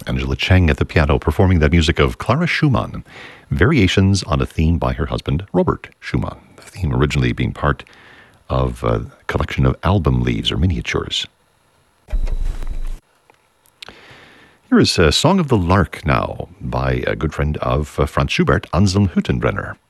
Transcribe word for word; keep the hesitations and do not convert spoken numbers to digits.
Angela Cheng at the piano, performing the music of Clara Schumann, variations on a theme by her husband, Robert Schumann. The theme originally being part of a collection of album leaves or miniatures. Here is a Song of the Lark now by a good friend of uh, Franz Schubert, Anselm Hüttenbrenner.